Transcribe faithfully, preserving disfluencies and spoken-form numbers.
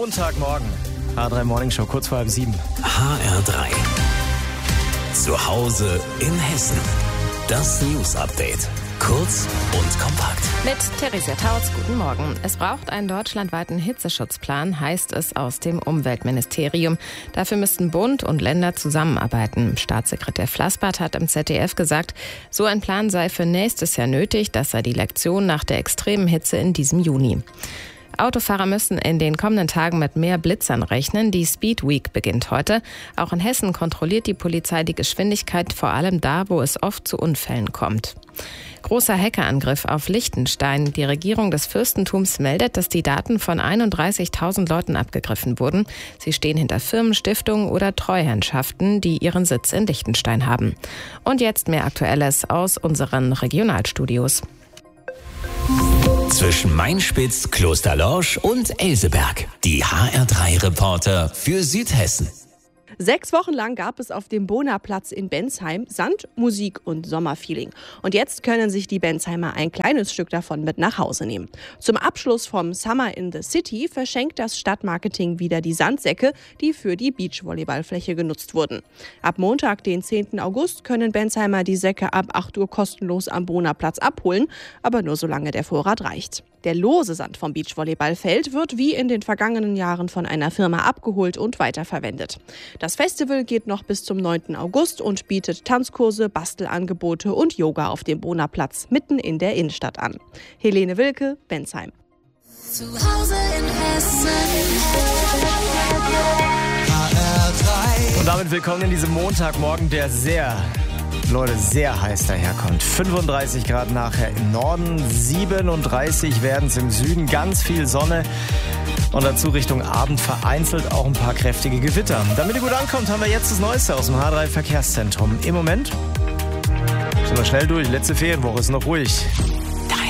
Montagmorgen. H drei Morning Show, kurz vor halb sieben. H R drei. Zu Hause in Hessen. Das News Update. Kurz und kompakt. Mit Theresia Tautz, guten Morgen. Es braucht einen deutschlandweiten Hitzeschutzplan, heißt es aus dem Umweltministerium. Dafür müssten Bund und Länder zusammenarbeiten. Staatssekretär Flassbart hat im Z D F gesagt, so ein Plan sei für nächstes Jahr nötig. Das sei die Lektion nach der extremen Hitze in diesem Juni. Autofahrer müssen in den kommenden Tagen mit mehr Blitzern rechnen. Die Speed Week beginnt heute. Auch in Hessen kontrolliert die Polizei die Geschwindigkeit, vor allem da, wo es oft zu Unfällen kommt. Großer Hackerangriff auf Liechtenstein. Die Regierung des Fürstentums meldet, dass die Daten von einunddreißigtausend Leuten abgegriffen wurden. Sie stehen hinter Firmen, Stiftungen oder Treuhandschaften, die ihren Sitz in Liechtenstein haben. Und jetzt mehr Aktuelles aus unseren Regionalstudios. Zwischen Mainspitz, Klosterlorsch und Elseberg. Die H R drei Reporter für Südhessen. Sechs Wochen lang gab es auf dem Bonaplatz in Bensheim Sand, Musik und Sommerfeeling. Und jetzt können sich die Bensheimer ein kleines Stück davon mit nach Hause nehmen. Zum Abschluss vom Summer in the City verschenkt das Stadtmarketing wieder die Sandsäcke, die für die Beachvolleyballfläche genutzt wurden. Ab Montag, den zehnten August, können Bensheimer die Säcke ab acht Uhr kostenlos am Bonaplatz abholen, aber nur solange der Vorrat reicht. Der lose Sand vom Beachvolleyballfeld wird wie in den vergangenen Jahren von einer Firma abgeholt und weiterverwendet. Das Festival geht noch bis zum neunten August und bietet Tanzkurse, Bastelangebote und Yoga auf dem Bonaplatz mitten in der Innenstadt an. Helene Wilke, Bensheim. Zu Hause in Hessen. Und damit willkommen in diesem Montagmorgen, der sehr, Leute, sehr heiß daherkommt. fünfunddreißig Grad nachher im Norden, siebenunddreißig werden es im Süden, ganz viel Sonne. Und dazu Richtung Abend vereinzelt auch ein paar kräftige Gewitter. Damit ihr gut ankommt, haben wir jetzt das Neueste aus dem H drei Verkehrszentrum. Im Moment sind wir schnell durch. Letzte Ferienwoche ist noch ruhig.